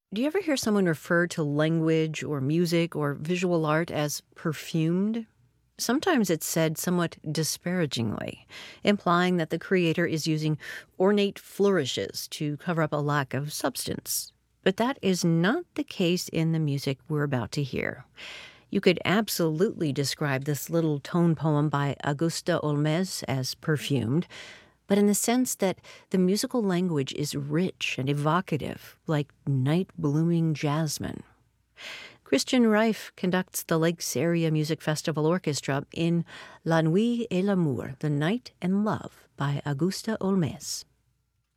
Do you ever hear someone refer to language or music or visual art as perfumed? Sometimes it's said somewhat disparagingly, implying that the creator is using ornate flourishes to cover up a lack of substance. But that is not the case in the music we're about to hear. You could absolutely describe this little tone poem by Augusta Olmez as perfumed, but in the sense that the musical language is rich and evocative, like night blooming jasmine. Christian Reif conducts the Lakes Area Music Festival Orchestra in La Nuit et l'Amour, The Night and Love by Augusta Olmez.